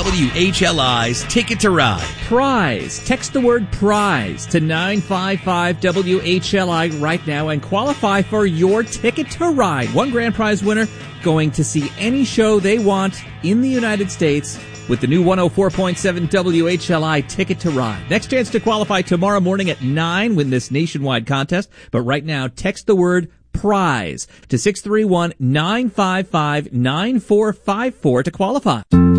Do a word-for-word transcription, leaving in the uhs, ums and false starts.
W H L I's Ticket to Ride. Prize. Text the word prize to nine five five W H L I right now and qualify for your ticket to ride. One grand prize winner going to see any show they want in the United States with the new one oh four point seven W H L I Ticket to Ride. Next chance to qualify tomorrow morning at nine. Win this nationwide contest. But right now, text the word prize to six three one, nine five five, nine four five four to qualify.